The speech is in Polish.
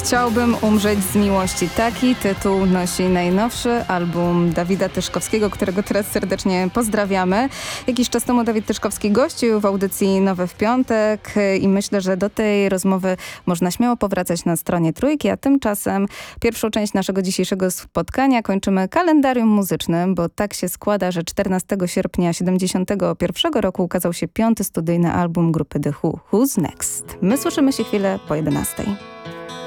Chciałbym umrzeć z miłości. Taki tytuł nosi najnowszy album Dawida Tyszkowskiego, którego teraz serdecznie pozdrawiamy. Jakiś czas temu Dawid Tyszkowski gościł w audycji Nowe w Piątek i myślę, że do tej rozmowy można śmiało powracać na stronie Trójki, a tymczasem pierwszą część naszego dzisiejszego spotkania kończymy kalendarium muzycznym, bo tak się składa, że 14 sierpnia 1971 roku ukazał się 5. studyjny album grupy The Who, Who's Next. My słyszymy się chwilę po 11.